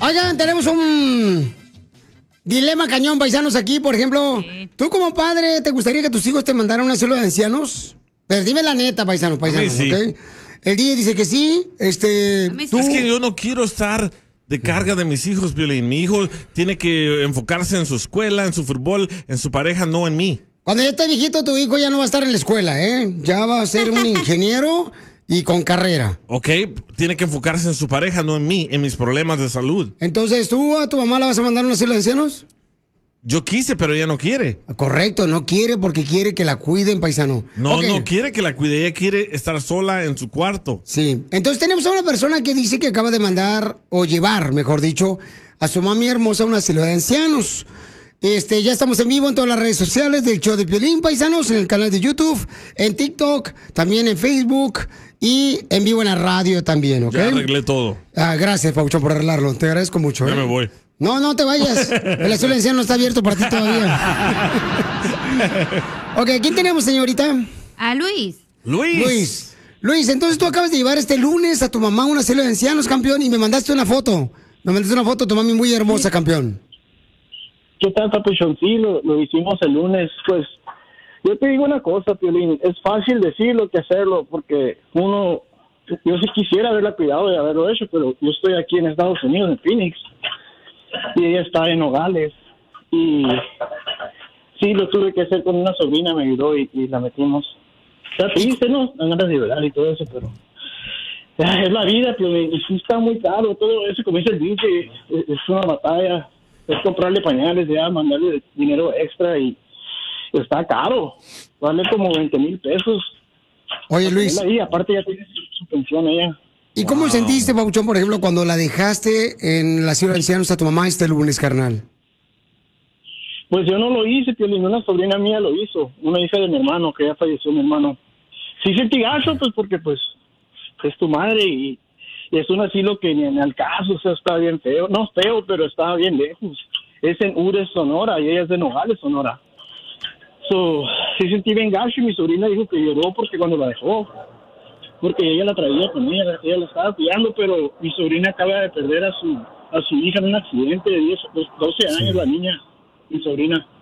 Oigan, tenemos un dilema cañón, paisanos, aquí. Por ejemplo, ¿tú como padre te gustaría que tus hijos te mandaran a un asilo de ancianos? Pero dime la neta, paisanos, Sí. ¿ok? El DJ dice que sí. ¿tú? Es que yo no quiero estar de carga de mis hijos, Piolín. Mi hijo tiene que enfocarse en su escuela, en su fútbol, en su pareja, no en mí. Cuando ya esté viejito, tu hijo ya no va a estar en la escuela, ¿eh? Ya va a ser un ingeniero y con carrera. Ok, tiene que enfocarse en su pareja, no en mí, en mis problemas de salud. Entonces, ¿tú a tu mamá la vas a mandar a un asilo de ancianos? Yo quise, pero ella no quiere. Correcto, no quiere porque quiere que la cuiden, paisano. No, Ok. no quiere que la cuide, ella quiere estar sola en su cuarto. Sí, entonces tenemos a una persona que dice que acaba de mandar, o llevar, mejor dicho, a su mami hermosa a un asilo de ancianos. Ya estamos en vivo en todas las redes sociales del show de Piolín, paisanos, en el canal de YouTube, en TikTok, también en Facebook y en vivo en la radio también, ¿ok? Ya arreglé todo. Gracias, Pauchón, por arreglarlo. Te agradezco mucho. Ya me voy. No, no te vayas. El asilo de ancianos no está abierto para ti todavía. Ok, ¿quién tenemos, señorita? A Luis. Luis, entonces tú acabas de llevar este lunes a tu mamá a un asilo de ancianos, campeón, y me mandaste una foto. Me mandaste una foto de tu mami muy hermosa, campeón. ¿Qué tal, papuchón? Sí, lo hicimos el lunes. Pues yo te digo una cosa, Piolín, es fácil decirlo que hacerlo, porque yo sí quisiera haberla cuidado y haberlo hecho, pero yo estoy aquí en Estados Unidos, en Phoenix, y ella está en Nogales, y sí, lo tuve que hacer con una sobrina, me ayudó y la metimos. Está triste, ¿no? Dan ganas de llorar y todo eso, pero es la vida, Piolín, y sí está muy caro, todo eso, como dice el DJ, es una batalla. Es comprarle pañales, ya mandarle dinero extra y está caro. Vale como 20,000 pesos. Oye, Luis. Ahí, aparte ya tiene su pensión ella. ¿Y cómo sentiste, Pauchón, por ejemplo, cuando la dejaste en el asilo de ancianos a tu mamá este lunes, carnal? Pues yo no lo hice, Piolín, una sobrina mía lo hizo. Una hija de mi hermano, que ya falleció mi hermano. Sí sentí gacho, pues porque pues es tu madre y es un asilo que ni en el caso, o sea, está bien feo. No es feo, pero está bien lejos. Es en Ures, Sonora, y ella es de Nogales, Sonora. Sí sentí bien gacho y mi sobrina dijo que lloró porque cuando la dejó. Porque ella la traía con ella la estaba cuidando, pero mi sobrina acaba de perder a su hija en un accidente de 12 años, la niña, mi sobrina.